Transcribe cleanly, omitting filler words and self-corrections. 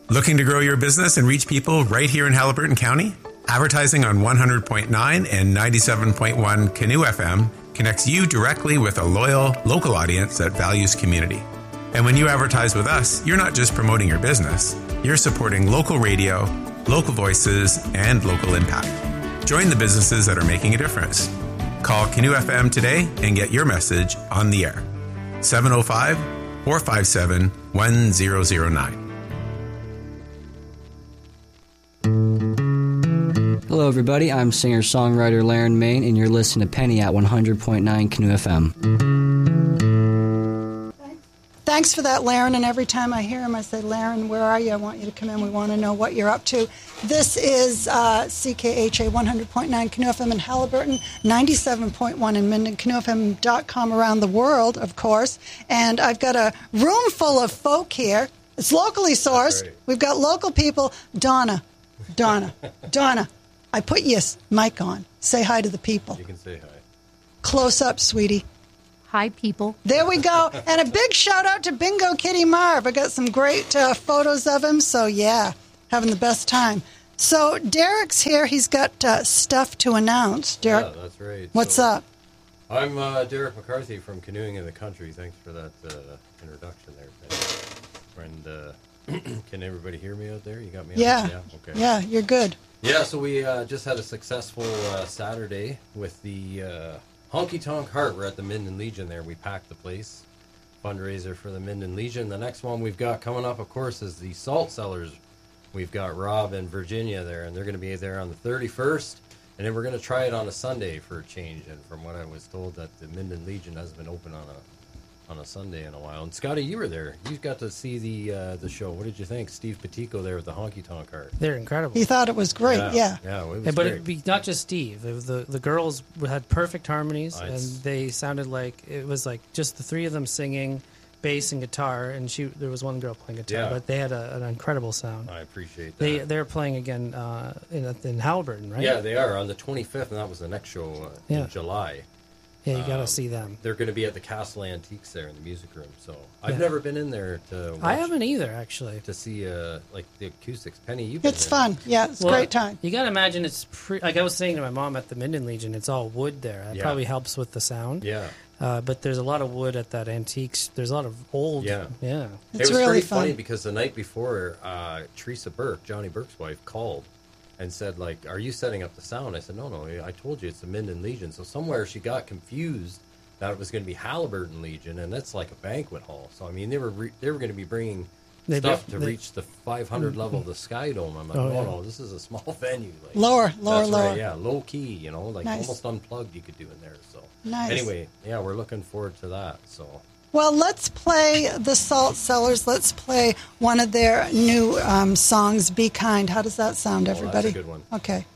Looking to grow your business and reach people right here in Haliburton County? Advertising on 100.9 and 97.1 Canoe FM connects you directly with a loyal, local audience that values community. And when you advertise with us, you're not just promoting your business, you're supporting local radio, local voices, and local impact. Join the businesses that are making a difference. Call Canoe FM today and get your message on the air. 705-457-1009. Hello, everybody. I'm singer-songwriter Laren Main, and you're listening to Penny at 100.9 Canoe FM. Thanks for that, Laren. And every time I hear him, I say, Laren, where are you? I want you to come in. We want to know what you're up to. This is CKHA 100.9 Canoe FM in Haliburton, 97.1 in Minden, canoefm.com around the world, of course. And I've got a room full of folk here. It's locally sourced. Great. We've got local people. Donna. I put your mic on. Say hi to the people. You can say hi. Close up, sweetie. Hi, people. There we go. And a big shout out to Bingo Kitty Marv. I got some great photos of him. So, yeah, having the best time. So, Derek's here. He's got stuff to announce. Derek, Yeah, that's right. What's up? I'm Derek McCarthy from Canoeing in the Country. Thanks for that introduction there, Penny. And can everybody hear me out there? You got me? Yeah. Yeah. Okay. Yeah, you're good. Yeah. So we just had a successful Saturday with the Honky Tonk Heart. We're at the Minden Legion there. We packed the place. Fundraiser for the Minden Legion. The next one we've got coming up, of course, is the Salt Cellars. We've got Rob and Virginia there, and they're going to be there on the 31st. And then we're going to try it on a Sunday for a change. And from what I was told, that the Minden Legion hasn't been open on a Sunday in a while. And Scotty, you were there. You got to see the show. What did you think? Steve Petico there with the Honky Tonk Heart. They're incredible. He thought it was great, yeah. Yeah, it was But great. it'd be not just Steve. It was the girls had perfect harmonies, and they sounded like it was like just the three of them singing, bass and guitar, and there was one girl playing guitar, but they had an incredible sound. I appreciate that. They're playing again in Haliburton, right? Yeah, they are on the 25th, and that was the next show in July. Yeah, you got to see them. They're going to be at the Castle Antiques there in the music room. So I've never been in there to watch, I haven't either, actually. To see like the acoustics. Penny, you've been It's fun. Yeah, it's a great time. You got to imagine it's like I was saying to my mom at the Minden Legion, it's all wood there. It probably helps with the sound. Yeah. But there's a lot of wood at that antiques. There's a lot of old. Yeah. Yeah. It's it was really pretty fun. funny because the night before, Teresa Burke, Johnny Burke's wife, called and said, like, are you setting up the sound? I said, no, I told you it's the Minden Legion. So somewhere she got confused that it was going to be Haliburton Legion, and that's like a banquet hall. So, I mean, they were going to be bringing stuff to reach the 500 level of the Sky Dome. I'm like, no, this is a small venue. Like, lower. Right, yeah, low key, like Nice. almost unplugged you could do in there. So Nice. Anyway, yeah, we're looking forward to that. So Well, let's play the Salt Cellars. Let's play one of their new songs, Be Kind. How does that sound, everybody? That's a good one. Okay.